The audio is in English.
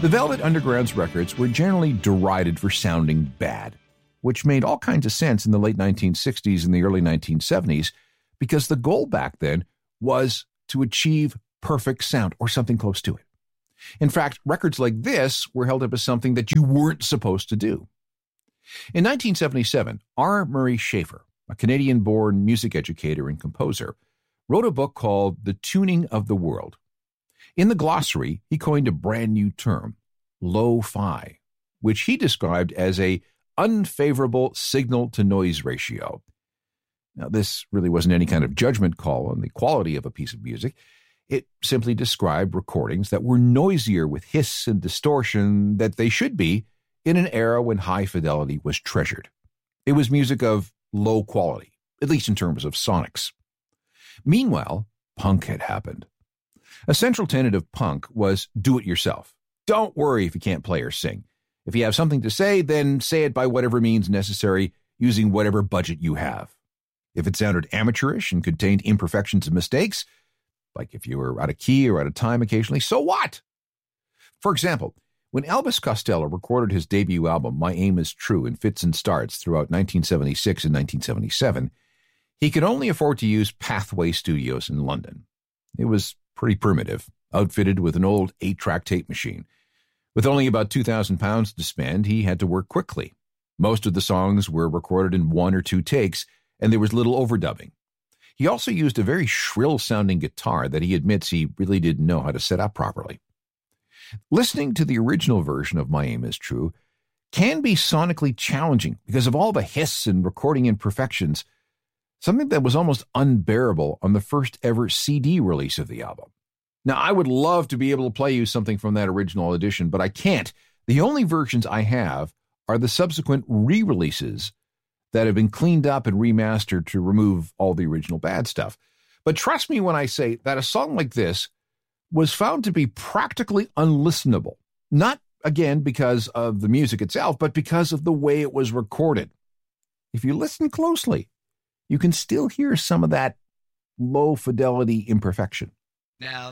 The Velvet Underground's records were generally derided for sounding bad, which made all kinds of sense in the late 1960s and the early 1970s, because the goal back then was to achieve perfect sound or something close to it. In fact, records like this were held up as something that you weren't supposed to do. In 1977, R. Murray Schafer, a Canadian-born music educator and composer, wrote a book called The Tuning of the World. In the glossary, he coined a brand new term, lo-fi, which he described as a unfavorable signal-to-noise ratio. Now, this really wasn't any kind of judgment call on the quality of a piece of music. It simply described recordings that were noisier with hiss and distortion that they should be in an era when high fidelity was treasured. It was music of low quality, at least in terms of sonics. Meanwhile, punk had happened. A central tenet of punk was do it yourself. Don't worry if you can't play or sing. If you have something to say, then say it by whatever means necessary, using whatever budget you have. If it sounded amateurish and contained imperfections and mistakes, like if you were out of key or out of time occasionally, so what? For example, when Elvis Costello recorded his debut album, My Aim Is True, in fits and starts throughout 1976 and 1977, he could only afford to use Pathway Studios in London. It was pretty primitive, outfitted with an old 8-track tape machine. With only about £2,000 to spend, he had to work quickly. Most of the songs were recorded in 1 or 2 takes, and there was little overdubbing. He also used a very shrill-sounding guitar that he admits he really didn't know how to set up properly. Listening to the original version of My Aim Is True can be sonically challenging because of all the hiss and recording imperfections, something that was almost unbearable on the first ever CD release of the album. Now, I would love to be able to play you something from that original edition, but I can't. The only versions I have are the subsequent re-releases that have been cleaned up and remastered to remove all the original bad stuff. But trust me when I say that a song like this was found to be practically unlistenable. Not, again, because of the music itself, but because of the way it was recorded. If you listen closely, you can still hear some of that low-fidelity imperfection. Now